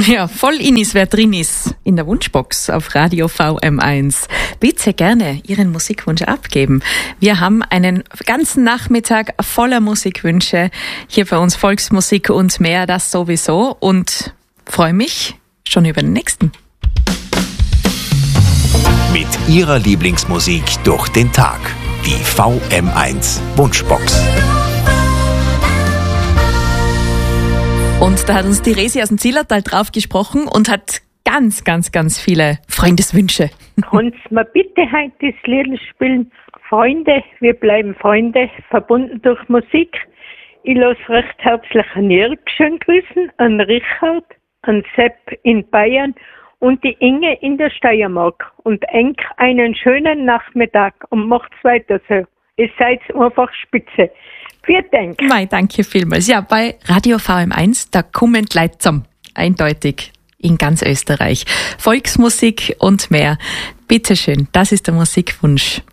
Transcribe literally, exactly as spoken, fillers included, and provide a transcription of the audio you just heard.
Ja, voll innis, wer drin ist, in der Wunschbox auf Radio V M eins. Bitte gerne Ihren Musikwunsch abgeben. Wir haben einen ganzen Nachmittag voller Musikwünsche hier bei uns, Volksmusik und mehr, das sowieso. Und freue mich schon über den nächsten. Mit Ihrer Lieblingsmusik durch den Tag. Die V M eins Wunschbox. Und da hat uns die Resi aus dem Zillertal drauf gesprochen und hat ganz, ganz, ganz viele Freundeswünsche. Kannst du mir bitte heute das Lied spielen? Freunde, wir bleiben Freunde, verbunden durch Musik. Ich lasse recht herzlich an Jörg schön grüßen, an Richard, an Sepp in Bayern und die Inge in der Steiermark. Und Enk einen schönen Nachmittag und macht's weiter so. Ihr seid einfach spitze. Vielen Dank. Mei, danke vielmals. Ja, bei Radio V M eins, da kommen die Leute zusammen. Eindeutig. In ganz Österreich. Volksmusik und mehr. Bitteschön, das ist der Musikwunsch.